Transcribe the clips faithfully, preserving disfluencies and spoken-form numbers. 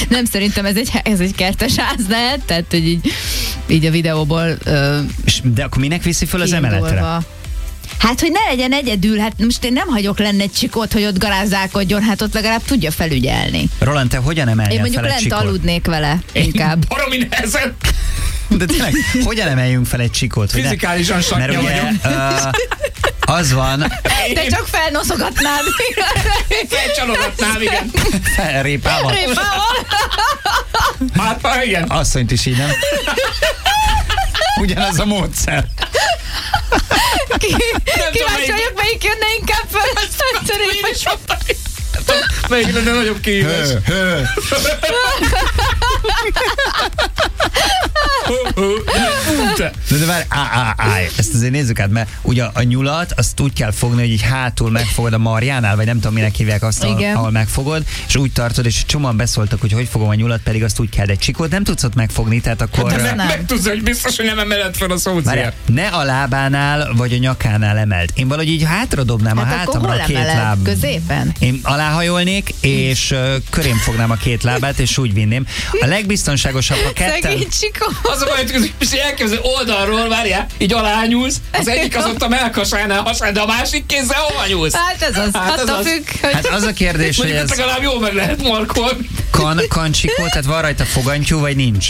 Nem, szerintem ez egy, ez egy kertes ház lehet, tehát hogy így, így a videóból ö, de akkor minek viszi föl az emeletre? Hát, hogy ne legyen egyedül, hát most én nem hagyok lenne egy csikót, hogy ott garázdálkodjon, hát ott legalább tudja felügyelni. Roland, te hogyan emeljél Én mondjuk fel egy lent csikót? aludnék vele, inkább. Baromi nehezen. De tényleg, hogyan emeljünk fel egy csikót? Fizikálisan saknya Mert ugye, uh, az van... De csak felnoszogatnád. Felcsalogatnám, igen. Répával. Répával. Hát, ha igen. Asszonyt is így, nem? Ugyanaz a módszer. Ki, kíváncsi vagyok, melyik jönne inkább föl, azt mondani. Melyik lenne nagyobb kihívás? De, de várj, á, á, á, ezt azért nézzük át, mert ugye a nyulat azt úgy kell fogni, hogy így hátul megfogod a marjánál, vagy nem tudom, minek hívják azt, a, ahol megfogod, és úgy tartod, és csomóan beszóltak, hogy hogy fogom a nyulat, pedig azt úgy kell, de egy csikót nem tudsz ott megfogni, tehát akkor... De meg, meg tudsz, hogy biztos, hogy nem emeled fel a szócél. Ne a lábánál, vagy a nyakánál emeld. Én valahogy így hátradobnám hát a hátamra a két láb. Középen? Én aláhajolnék, és uh, körém fognám a két lábát, és úgy vinném. A legbiztonságosabb a ketten... Szegény csikó. Az a baj, hogy elképzel oldalról, várjál, így alányúlsz, az egyik az ott a melkasánál hasonl, de a másik kézzel hova nyúlsz? Hát ez az, hát attól függ. Hogy... Hát az a kérdés, hogy ez... legalább jól meg lehet markolni. Kan, kancsikó, tehát van rajta fogantyú, vagy nincs?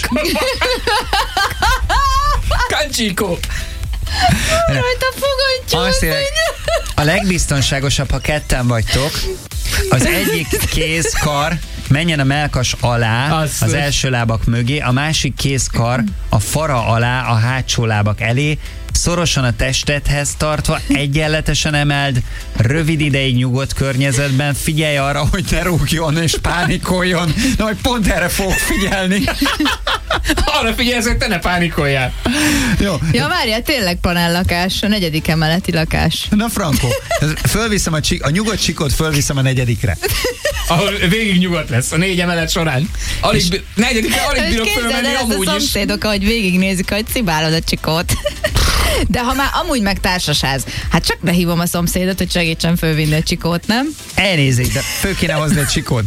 Kancsikó. Rajta fogantyú. Azt mondja, a legbiztonságosabb, ha ketten vagytok, az egyik kézkar menjen a melkas alá, az, az első lábak mögé, a másik kézkar a fara alá, a hátsó lábak elé, szorosan a testedhez tartva, egyenletesen emeld, rövid ideig nyugodt környezetben, figyelj arra, hogy ne rúgjon és pánikoljon. Na, hogy pont erre fog figyelni. Arra figyelsz, hogy te ne pánikoljál. Jó. Ja, várjál, tényleg panellakás, a negyedik emeleti lakás. Na, Franko, fölviszem a, csik, a nyugodt csikot, fölviszem a negyedikre. Ahol végig nyugodt lesz a négy emelet során. Alig, negyedikre alig bírok fölmenni amúgy is. A szomszédok, ahogy végignézik, hogy cibálod a csikót. De ha már amúgy meg társasház, hát csak behívom a szomszédot, hogy segítsen fölvinni a csikót, nem? Elnézik, de fő kéne hozni a csikót.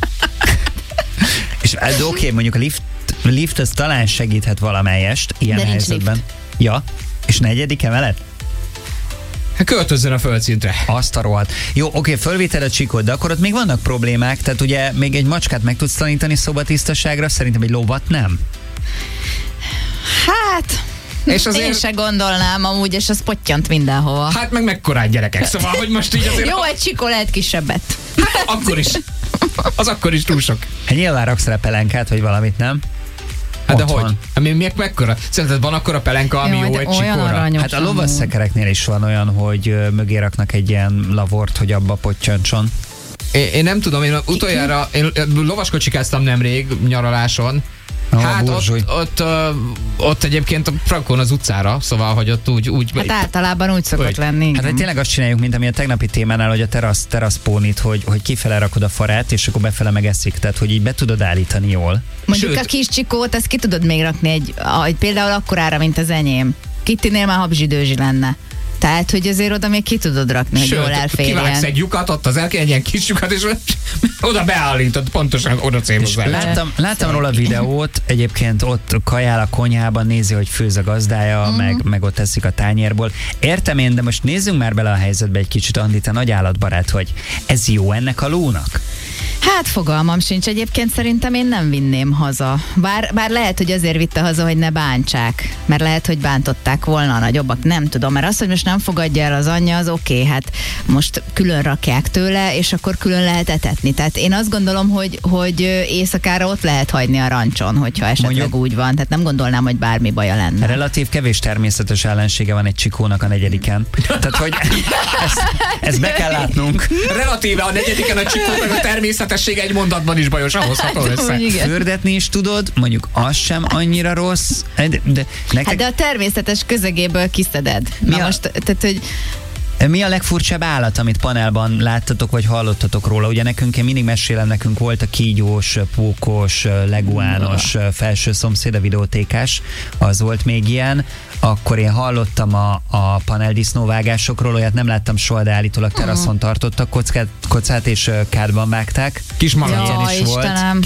És oké, okay, mondjuk a lift, lift az talán segíthet valamelyest ilyen de helyzetben. Lift. Ja, és negyedik emelet? Költözzön a földszintre. Azt a rohadt. Jó, oké, fölvétel a csikót, de akkor ott még vannak problémák, tehát ugye még egy macskát meg tudsz tanítani szobatisztaságra, szerintem egy lovat nem. Hát... És azért... Én se gondolnám amúgy, és az pottyant mindenhova. Hát meg mekkorát gyerekek, szóval, hogy most így azért... Jó, egy csikó lehet kisebbet. Hát, akkor is. Az akkor is túl sok. Hát nyilván raksz rá pelenkát, vagy valamit, nem? Hát de Ott hogy? Mi, miért mekkora? Szerinted van akkora pelenka, ami jó, jó egy csikóra? Hát a lovasszekereknél is van olyan, hogy mögé raknak egy ilyen lavort, hogy abba pottyancson. Én, én nem tudom, én utoljára, én lovaskocsikáztam nemrég nyaraláson. Oh, hát ott, ott, ott, ott egyébként a Frankon az utcára, szóval, hogy ott úgy... úgy hát általában úgy szokott hogy, lenni. Hát tényleg azt csináljuk, mint ami a tegnapi témánál, hogy a terasz, teraszpónit, hogy, hogy kifele rakod a farát, és akkor befele megeszik, tehát hogy így be tudod állítani jól. Mondjuk Sőt, a kis csikót, ezt ki tudod még rakni egy, egy például akkorára, mint az enyém. Kittinél már habzsidőzsi lenne. Tehát, hogy azért oda még ki tudod rakni, hogy jól elférjen. Kivágsz egy lyukat, ott az elke, egy ilyen kis lyukat, és oda beállítod, pontosan oda célozzál. Láttam, láttam róla videót, egyébként ott kajál a konyhában, nézi, hogy főz a gazdája, mm. meg, meg ott teszik a tányérból. Értem én, de most nézzünk már bele a helyzetbe egy kicsit, Andi, te nagy állatbarát, hogy ez jó ennek a lónak? Hát fogalmam sincs, egyébként szerintem én nem vinném haza. Bár, bár lehet, hogy azért vitte haza, hogy ne bántsák. Mert lehet, hogy bántották volna a nagyobbak, nem tudom. Mert az, hogy most nem fogadja el az anyja, az oké, okay, hát most külön rakják tőle, és akkor külön lehet etetni. Tehát én azt gondolom, hogy, hogy éjszakára ott lehet hagyni a rancson, hogyha esetleg mondjuk, úgy van. Tehát nem gondolnám, hogy bármi baja lenne. Relatív kevés természetes ellensége van egy csikónak a negyediken. Tehát, hogy ezt, ezt be kell látnunk. Relatíve a negyediken a csikónak a természetesség egy mondatban is bajos, ahhoz ható össze. Fürdetni is tudod, mondjuk az sem annyira rossz. De, de, nektek... hát de a természetes közegéből kiszeded. Mi Na a... most, tehát, hogy mi a legfurcsább állat, amit panelban láttatok, vagy hallottatok róla? Ugye nekünk, én mindig mesélem, nekünk volt a kígyós, pókos, leguános, felső szomszéd, a videótékás, az volt még ilyen. Akkor én hallottam a, a paneldisznóvágásokról, olyat nem láttam soha, de állítólag teraszon tartottak kockát, kocát, és kádban vágták. Kis malac. Ja, is volt.